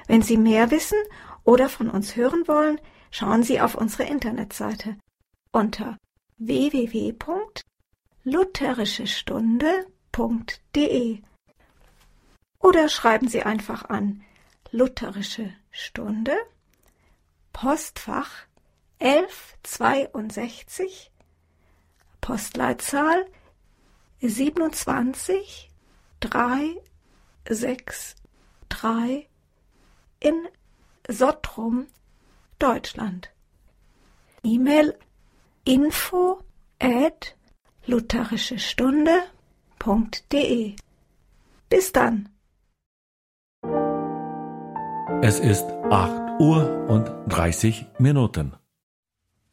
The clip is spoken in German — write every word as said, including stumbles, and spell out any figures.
Wenn Sie mehr wissen oder von uns hören wollen, schauen Sie auf unsere Internetseite unter w w w punkt lutherische stunde punkt d e oder schreiben Sie einfach an Lutherische Stunde, Postfach elf zweiundsechzig, Postleitzahl siebenundzwanzig drei sechs drei in Sottrum, Deutschland. E-Mail info at lutherische stunde punkt d e. Bis dann. Es ist acht Uhr und dreißig Minuten.